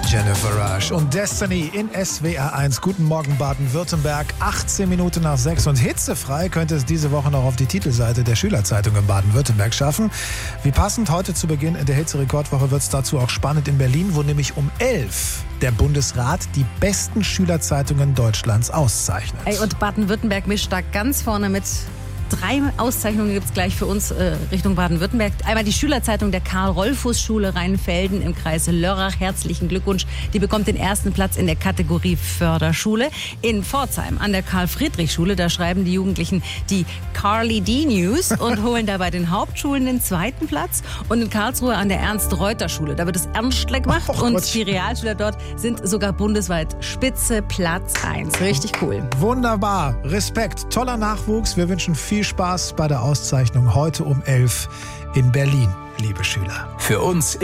Jennifer Rush und Destiny in SWR 1. Guten Morgen Baden-Württemberg, 18 Minuten nach 6 und hitzefrei könnte es diese Woche noch auf die Titelseite der Schülerzeitung in Baden-Württemberg schaffen. Wie passend, heute zu Beginn der Hitze-Rekordwoche wird es dazu auch spannend in Berlin, wo nämlich um 11 der Bundesrat die besten Schülerzeitungen Deutschlands auszeichnet. Und Baden-Württemberg mischt da ganz vorne mit. 3 Auszeichnungen gibt es gleich für uns Richtung Baden-Württemberg. Einmal die Schülerzeitung der Karl-Rolfus-Schule Rheinfelden im Kreis Lörrach. Herzlichen Glückwunsch. Die bekommt den ersten Platz in der Kategorie Förderschule. In Pforzheim an der Karl-Friedrich-Schule, da schreiben die Jugendlichen die Carly D News und holen dabei den Hauptschulen den 2. Platz. Und in Karlsruhe an der Ernst-Reuter-Schule, da wird es ernstlich gemacht. Und die Realschüler dort sind sogar bundesweit Spitze Platz 1. Richtig cool. Wunderbar. Respekt. Toller Nachwuchs. Wir wünschen viel Spaß bei der Auszeichnung heute um 11 in Berlin, liebe Schüler. Für uns